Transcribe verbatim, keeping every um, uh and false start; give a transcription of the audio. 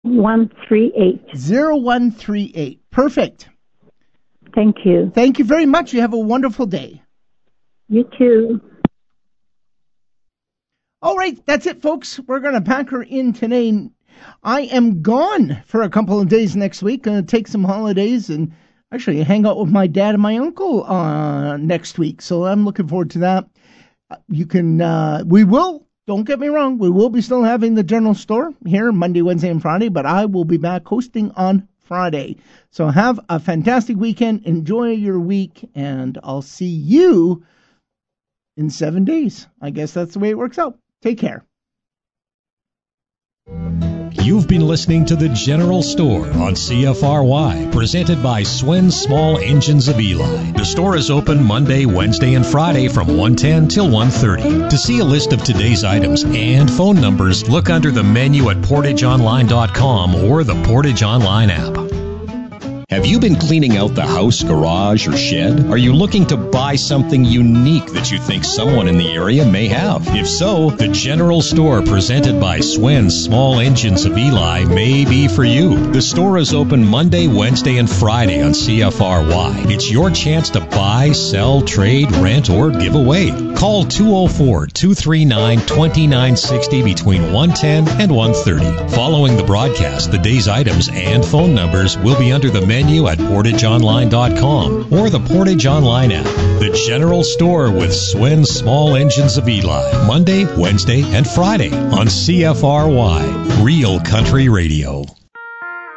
one three eight. zero one three eight. Perfect. Thank you. Thank you very much. You have a wonderful day. You too. All right, that's it, folks. We're going to pack her in today. I am gone for a couple of days next week. Going to take some holidays and actually hang out with my dad and my uncle uh, next week. So I'm looking forward to that. You can, uh, we will, don't get me wrong, we will be still having the general store here Monday, Wednesday, and Friday, but I will be back hosting on Friday. So have a fantastic weekend. Enjoy your week, and I'll see you in seven days. I guess that's the way it works out. Take care. You've been listening to The General Store on C F R Y, presented by Swen's Small Engines of Eli. The store is open Monday, Wednesday, and Friday from one ten till one thirty. To see a list of today's items and phone numbers, look under the menu at portage online dot com or the Portage Online app. Have you been cleaning out the house, garage, or shed? Are you looking to buy something unique that you think someone in the area may have? If so, the General Store, presented by Swen's Small Engines of Eli, may be for you. The store is open Monday, Wednesday, and Friday on C F R Y. It's your chance to buy, sell, trade, rent, or give away. Call two oh four, two three nine, two nine six oh between one ten and one thirty. Following the broadcast, the day's items and phone numbers will be under the menu at portage online dot com or the Portage Online app. The General Store with Swen's Small Engines of Eli, Monday, Wednesday, and Friday on C F R Y, Real Country Radio.